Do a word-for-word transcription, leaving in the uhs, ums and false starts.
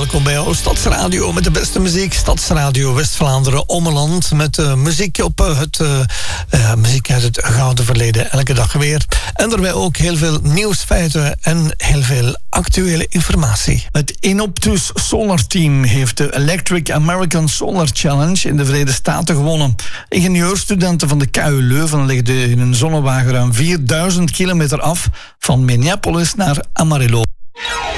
welkom bij jouw Stadsradio met de beste muziek. Stadsradio West-Vlaanderen Ommeland met uh, muziek op uh, het uh, uh, muziek uit het gouden verleden. Elke dag weer. En daarbij ook heel veel nieuwsfeiten en heel veel actuele informatie. Het Inoptus Solar Team heeft de Electric American Solar Challenge in de Verenigde Staten gewonnen. Ingenieurstudenten van de K U Leuven legden in een zonnewagen ruim vierduizend kilometer af van Minneapolis naar Amarillo.